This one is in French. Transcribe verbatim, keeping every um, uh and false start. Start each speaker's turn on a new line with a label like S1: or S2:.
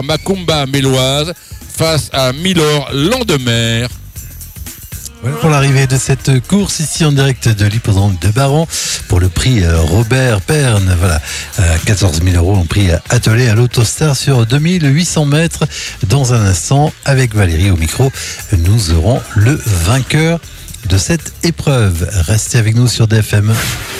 S1: Macumba Méloise face à Milor Landemer.
S2: Voilà pour l'arrivée de cette course ici en direct de l'hippodrome de Baron pour le prix Robert Perne. Voilà, quatorze mille euros en prix attelé à l'Autostar sur deux mille huit cents mètres. Dans un instant, avec Valérie au micro, nous aurons le vainqueur de cette épreuve. Restez avec nous sur D F M.